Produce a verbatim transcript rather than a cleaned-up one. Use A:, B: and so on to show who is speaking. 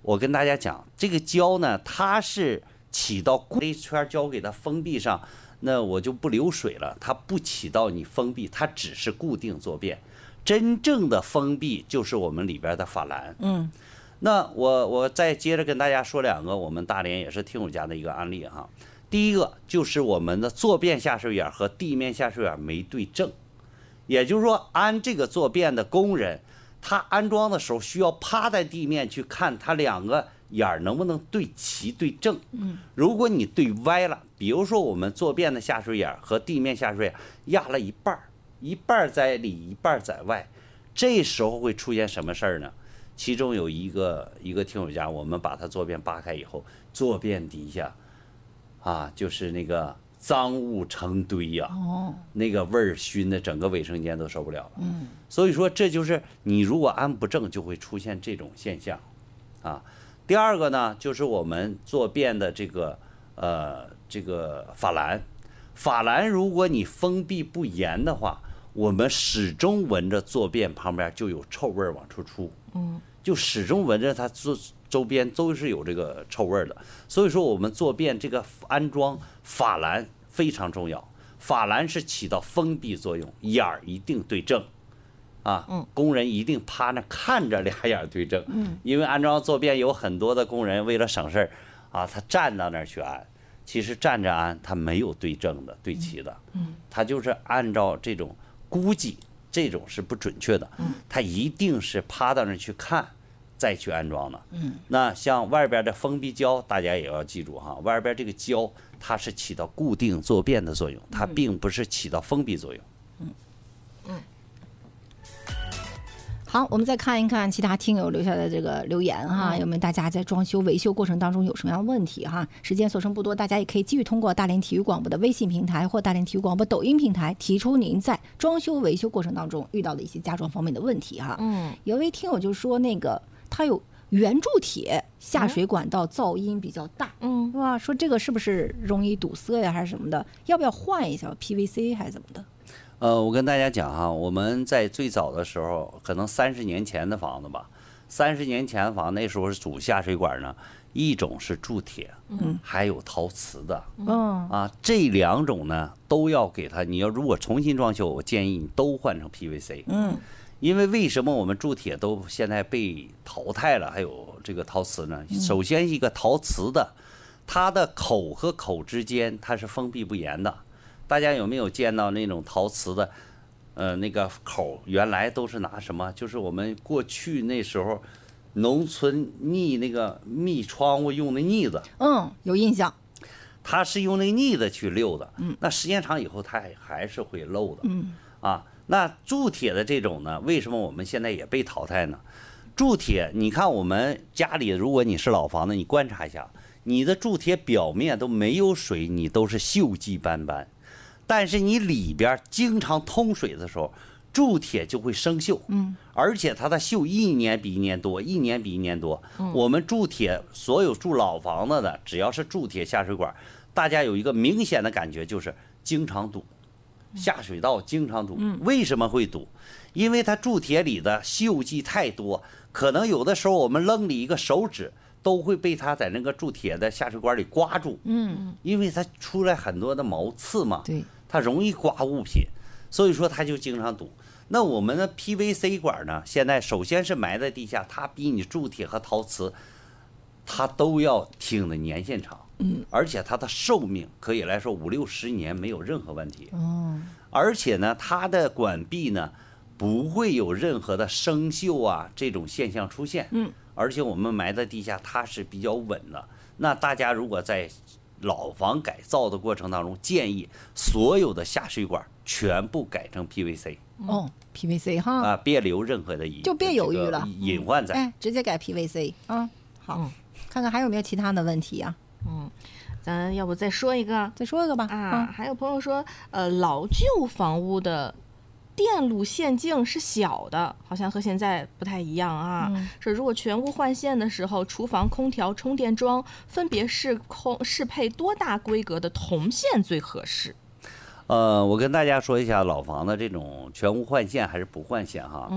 A: 我跟大家讲，这个胶呢，它是起到这圈胶给它封闭上，那我就不流水了，它不起到你封闭，它只是固定坐便。真正的封闭就是我们里边的法兰。
B: 嗯，
A: 那我我再接着跟大家说两个我们大连也是听友家的一个案例哈。第一个就是我们的坐便下水眼和地面下水眼没对正，也就是说安这个坐便的工人，他安装的时候需要趴在地面去看他两个眼能不能对齐对正。
B: 嗯，
A: 如果你对歪了，比如说我们坐便的下水眼和地面下水眼压了一半，一半在里一半在外，这时候会出现什么事儿呢？其中有一个一个听友家，我们把它坐便扒开以后，坐便底下啊，就是那个脏物成堆呀、啊，
B: 哦，
A: 那个味儿熏的整个卫生间都受不了了。
B: 嗯，
A: 所以说这就是你如果安不正，就会出现这种现象，啊。第二个呢，就是我们坐便的这个呃这个法兰，法兰如果你封闭不严的话，我们始终闻着坐便旁边就有臭味往出出，
B: 嗯，
A: 就始终闻着它周周边都是有这个臭味的。所以说我们坐便这个安装法兰非常重要，法兰是起到封闭作用，眼儿一定对正。啊，工人一定趴那看着俩眼对正，因为安装坐便有很多的工人为了省事儿，啊，他站到那儿去安，其实站着安他没有对正的对齐的，他就是按照这种估计，这种是不准确的，他一定是趴到那儿去看，再去安装的。那像外边的封闭胶，大家也要记住哈，外边这个胶它是起到固定坐便的作用，它并不是起到封闭作用。
B: 嗯嗯。好，我们再看一看其他听友留下的这个留言哈，有没有大家在装修维修过程当中有什么样的问题哈？时间所剩不多，大家也可以继续通过大连体育广播的微信平台或大连体育广播抖音平台提出您在装修维修过程当中遇到的一些家装方面的问题哈。嗯，有一位听友就说那个他有圆铸铁下水管道噪音比较大，嗯，是吧？说这个是不是容易堵塞呀，还是什么的？要不要换一下 P V C 还是怎么的？
A: 呃，我跟大家讲哈，我们在最早的时候，可能三十年前的房子吧，三十年前的房那时候是主下水管呢，一种是铸铁，嗯，还有陶瓷的，嗯啊，这两种呢都要给它。你要如果重新装修，我建议你都换成 P V C， 嗯，因为为什么我们铸铁都现在被淘汰了，还有这个陶瓷呢？首先一个陶瓷的，它的口和口之间它是封闭不严的。大家有没有见到那种陶瓷的，呃，那个口原来都是拿什么？就是我们过去那时候，农村腻那个密窗户用的腻子。
B: 嗯，有印象。
A: 它是用那个腻子去溜的。嗯。那时间长以后，它还还是会漏的。嗯。啊，那铸铁的这种呢，为什么我们现在也被淘汰呢？铸铁，你看我们家里，如果你是老房子，你观察一下，你的铸铁表面都没有水，你都是锈迹斑斑。但是你里边经常通水的时候，铸铁就会生锈，嗯，而且它的锈一年比一年多，一年比一年多。嗯、我们铸铁，所有住老房子的，只要是铸铁下水管，大家有一个明显的感觉，就是经常堵，下水道经常堵。为什么会堵？因为它铸铁里的锈迹太多，可能有的时候我们扔里一个手指，都会被它在那个铸铁的下水管里刮住。嗯，因为它出来很多的毛刺嘛。
B: 对。
A: 它容易刮物品，所以说它就经常堵。那我们的 P V C 管呢，现在首先是埋在地下，它比你铸铁和陶瓷，它都要挺的年限长，嗯，而且它的寿命可以来说五六十年没有任何问题。哦，而且呢，它的管壁呢不会有任何的生锈啊这种现象出现，嗯，而且我们埋在地下，它是比较稳的。那大家如果在老房改造的过程当中，建议所有的下水管全部改成 P V C。
B: 哦 ，P V C 哈
A: 啊，别留任何的隐，
B: 就别犹豫了，
A: 隐患在，
B: 哎，直接改 P V C 啊。好，嗯、看看还有没有其他的问题呀、
C: 啊？嗯，咱要不再说一个，
B: 再说一个吧。
C: 啊，嗯、还有朋友说，呃，老旧房屋的电路线径是小的，好像和现在不太一样啊。嗯、说如果全屋换线的时候，厨房空调充电桩分别是空适配多大规格的铜线最合适？
A: 呃，我跟大家说一下老房的这种全屋换线还是不换线哈。